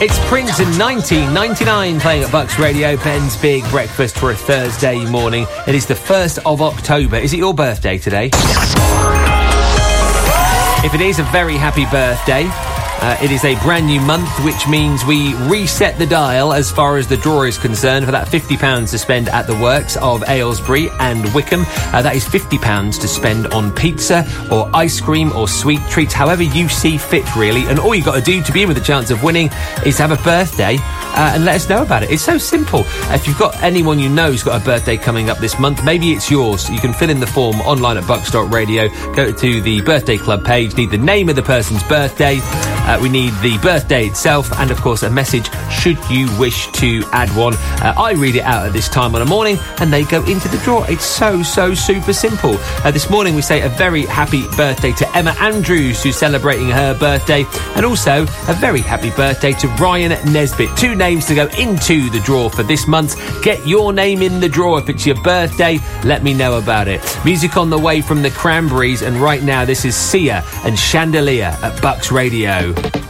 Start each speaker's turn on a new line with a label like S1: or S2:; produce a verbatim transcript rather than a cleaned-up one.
S1: It's Prince in nineteen ninety-nine playing at Bucks Radio, Ben's Big Breakfast for a Thursday morning. It is the first of October. Is it your birthday today? If it is, a very happy birthday. Uh, it is a brand new month, which means we reset the dial as far as the draw is concerned for that fifty pounds to spend at the works of Aylesbury and Wickham. Uh, that is fifty pounds to spend on pizza or ice cream or sweet treats, however you see fit, really. And all you've got to do to be in with a chance of winning is have a birthday uh, and let us know about it. It's so simple. If you've got anyone you know who's got a birthday coming up this month, maybe it's yours. You can fill in the form online at bucks dot radio. Go to the birthday club page, need the name of the person's birthday. Uh, we need the birthday itself and, of course, a message should you wish to add one. Uh, I read it out at this time on a morning and they go into the draw. It's so, so super simple. Uh, this morning we say a very happy birthday to Emma Andrews, who's celebrating her birthday, and also a very happy birthday to Ryan Nesbitt. Two names to go into the draw for this month. Get your name in the draw. If it's your birthday, let me know about it. Music on the way from the Cranberries, and right now this is Sia and Chandelier at Bucks Radio.